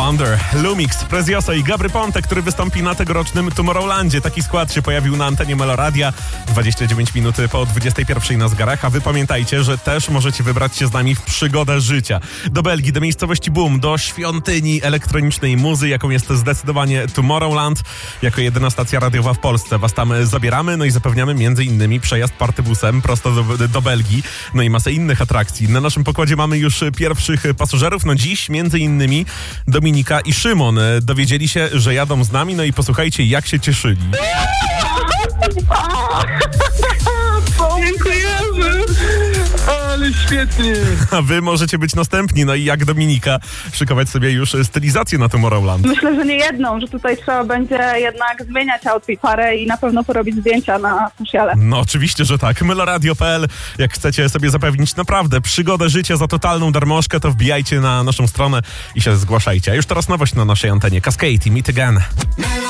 Thunder, Lumix, Prezioso i Gabry Ponte, który wystąpi na tegorocznym Tomorrowlandzie. Taki skład się pojawił na antenie Meloradia 29 minut po 21 na zegarach, a wy pamiętajcie, że też możecie wybrać się z nami w przygodę życia. Do Belgii, do miejscowości Boom, do świątyni elektronicznej muzy, jaką jest zdecydowanie Tomorrowland. Jako jedyna stacja radiowa w Polsce was tam zabieramy, no i zapewniamy m.in. przejazd partybusem prosto do Belgii, no i masę innych atrakcji. Na naszym pokładzie mamy już pierwszych pasażerów, no dziś m.in. Dominika i Szymon dowiedzieli się, że jadą z nami, no i posłuchajcie, jak się cieszyli. Dziękujemy! Ale świetnie! A wy możecie być następni, no i jak Dominika szykować sobie już stylizację na Tomorrowland. Myślę, że nie jedną, że tutaj trzeba będzie jednak zmieniać outfit parę i na pewno porobić zdjęcia na sociale. No oczywiście, że tak. Meloradio.pl. Jak chcecie sobie zapewnić naprawdę przygodę życia za totalną darmożkę, to wbijajcie na naszą stronę i się zgłaszajcie. A już teraz nowość na naszej antenie. Cascade i Meet Again.